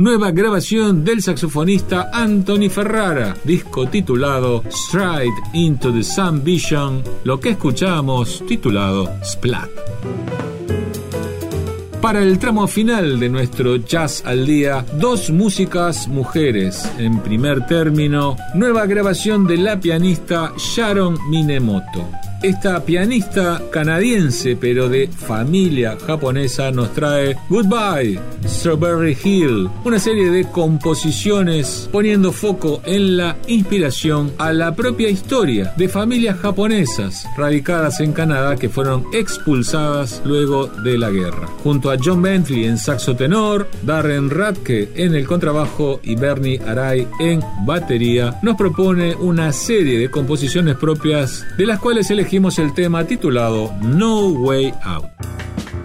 nueva grabación del saxofonista Anthony Ferrara, disco titulado Stride into the Sun Vision, lo que escuchamos titulado Splat. Para el tramo final de nuestro Jazz al Día, dos músicas mujeres. En primer término, nueva grabación de la pianista Sharon Minemoto. Esta pianista canadiense, pero de familia japonesa, nos trae Goodbye, Strawberry Hill, una serie de composiciones poniendo foco en la inspiración a la propia historia de familias japonesas radicadas en Canadá que fueron expulsadas luego de la guerra. Junto a John Bentley en saxo tenor, Darren Radke en el contrabajo y Bernie Arai en batería, nos propone una serie de composiciones propias, de las cuales elegimos el tema titulado No Way Out.